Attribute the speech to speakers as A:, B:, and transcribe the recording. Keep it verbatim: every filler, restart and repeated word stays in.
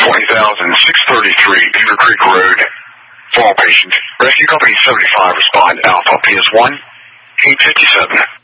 A: twenty thousand six thirty-three Beaver Creek Road. For all patients. Rescue Company seventy-five, respond Alpha P S one, eight fifty-seven.